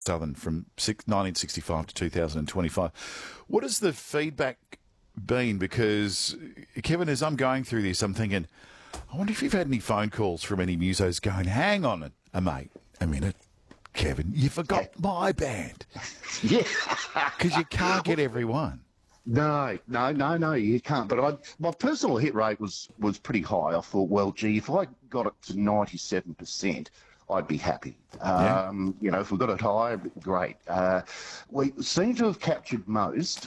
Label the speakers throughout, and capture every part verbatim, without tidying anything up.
Speaker 1: Southern from nineteen sixty-five to two thousand twenty-five. What has the feedback been? Because, Kevin, as I'm going through this, I'm thinking, I wonder if you've had any phone calls from any musos going, hang on a, a mate, a minute, Kevin, you forgot my band.
Speaker 2: Yeah.
Speaker 1: Because you can't get everyone.
Speaker 2: No, no, no, no, you can't. But I, my personal hit rate was, was pretty high. I thought, well, gee, if I got it to ninety-seven percent, I'd be happy. Um, yeah. You know, if we got it higher, great. Uh, we seem to have captured most.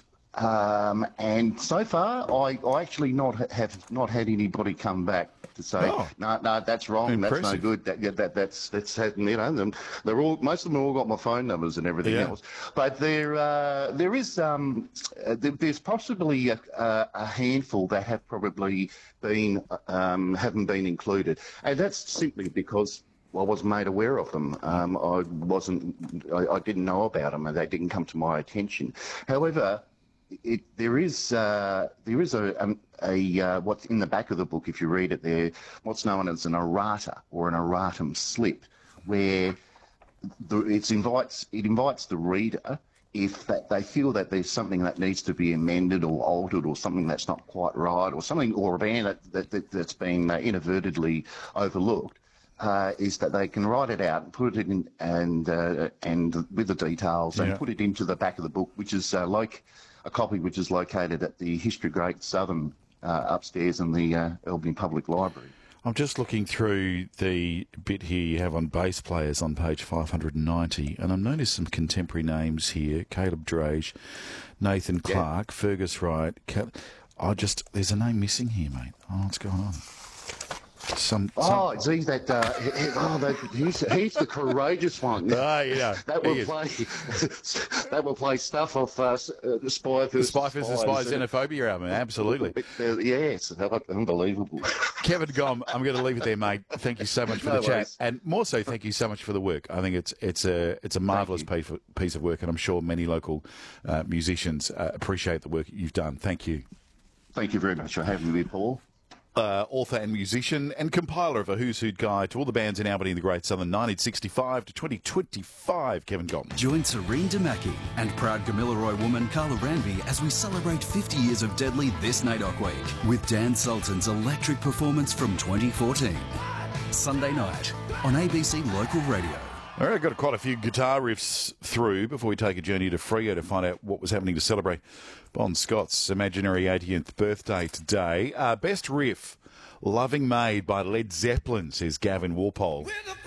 Speaker 2: Um, and so far, I, I actually not have not had anybody come back to say,
Speaker 1: oh.
Speaker 2: no, no, that's wrong,
Speaker 1: Impressive.
Speaker 2: that's no good. That, yeah, that that's that's you know, them, they're all most of them have all got my phone numbers and everything
Speaker 1: yeah.
Speaker 2: else. But there uh, there is um, uh, there, there's possibly a, a, a handful that have probably been um, haven't been included, and that's simply because I wasn't made aware of them. Um, I wasn't, I, I didn't know about them, and they didn't come to my attention. However, it, there is uh, there is a, um, a uh, what's in the back of the book, if you read it there, what's known as an errata or an erratum slip, where the, it invites it invites the reader, if that they feel that there's something that needs to be amended or altered, or something that's not quite right, or something, or a band that, that, that that's been uh, inadvertently overlooked. Uh, is that they can write it out and put it in, and uh, and with the details, and
Speaker 1: yeah.
Speaker 2: put it into the back of the book, which is uh, like a copy which is located at the History Great Southern uh, upstairs in the uh, Albany Public Library.
Speaker 1: I'm just looking through the bit here you have on bass players on page five hundred ninety, and I've noticed some contemporary names here: Caleb Drage, Nathan Clark, yeah. Fergus Wright. Cal- I just there's a name missing here, mate. Oh, what's going on? Some, some...
Speaker 2: Oh, geez, that, uh, he, he, oh, that he's, he's the courageous one.
Speaker 1: Ah, yeah.
Speaker 2: that will play that will play stuff off uh, the Spy versus
Speaker 1: Spy versus Spy Xenophobia album, absolutely.
Speaker 2: Uh, yes, unbelievable.
Speaker 1: Kevin Gom, I'm going to leave it there, mate. Thank you so much for
Speaker 2: no
Speaker 1: the
Speaker 2: worries.
Speaker 1: chat, and more so, thank you so much for the work. I think it's it's a it's a marvellous piece of, piece of work, and I'm sure many local uh, musicians uh, appreciate the work you've done. Thank you.
Speaker 2: Thank you very much for having me, Paul.
Speaker 1: Uh, author and musician and compiler of a Who's Who'd Guide to all the bands in Albany and the Great Southern, nineteen sixty-five to twenty twenty-five, Kevin Gom.
Speaker 3: Join Serene Damaki and proud Gamilaroi woman Carla Ranby as we celebrate fifty years of Deadly this NAIDOC week with Dan Sultan's electric performance from twenty fourteen. Sunday night on A B C Local Radio.
Speaker 1: All right, got quite a few guitar riffs through before we take a journey to Freo to find out what was happening to celebrate Bon Scott's imaginary eightieth birthday today. Uh, best riff, Loving Maid by Led Zeppelin, says Gavin Walpole.